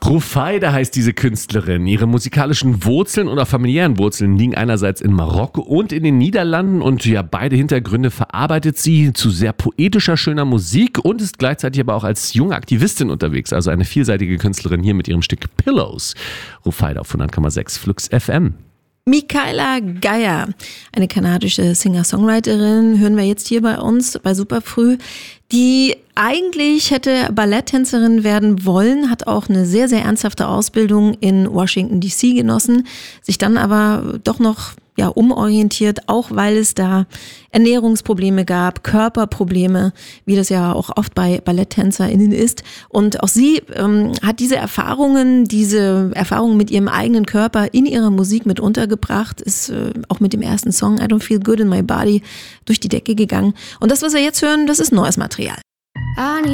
Rufaida heißt diese Künstlerin. Ihre musikalischen Wurzeln oder familiären Wurzeln liegen einerseits in Marokko und in den Niederlanden und ja, beide Hintergründe verarbeitet sie zu sehr poetischer, schöner Musik und ist gleichzeitig aber auch als junge Aktivistin unterwegs, also eine vielseitige Künstlerin hier mit ihrem Stück Pillows. Rufaida auf 100,6 Flux FM. Michaela Geier, eine kanadische Singer-Songwriterin, hören wir jetzt hier bei uns bei Superfrüh, die eigentlich hätte Balletttänzerin werden wollen, hat auch eine sehr, sehr ernsthafte Ausbildung in Washington DC genossen, sich dann aber doch noch umorientiert, auch weil es da Ernährungsprobleme gab, Körperprobleme, wie das ja auch oft bei BalletttänzerInnen ist. Und auch sie hat diese Erfahrungen mit ihrem eigenen Körper in ihrer Musik mit untergebracht, ist auch mit dem ersten Song I Don't Feel Good in My Body durch die Decke gegangen. Und das, was wir jetzt hören, das ist neues Material.